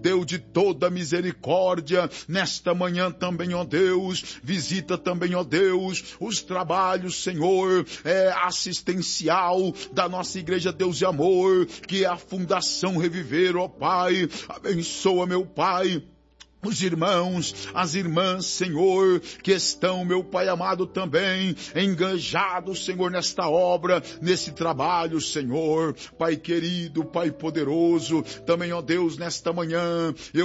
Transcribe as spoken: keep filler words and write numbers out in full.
Deus de toda misericórdia, nesta manhã também, ó Deus, visita também, ó Deus, os trabalhos, Senhor, é, assistencial da nossa igreja Deus de Amor, que é a Fundação Reviver, ó Pai, abençoa, meu Pai, os irmãos, as irmãs, Senhor, que estão, meu Pai amado, também engajados, Senhor, nesta obra, nesse trabalho, Senhor, Pai querido, Pai poderoso, também, ó Deus, nesta manhã, eu